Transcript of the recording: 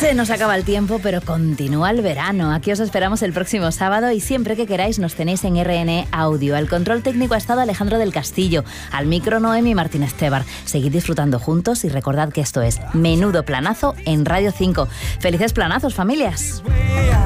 Se nos acaba el tiempo, pero continúa el verano. Aquí os esperamos el próximo sábado y siempre que queráis nos tenéis en RN Audio. Al control técnico ha estado Alejandro del Castillo, al micro Noemi Martínez Tebar. Seguid disfrutando juntos y recordad que esto es Menudo Planazo en Radio 5. ¡Felices planazos, familias!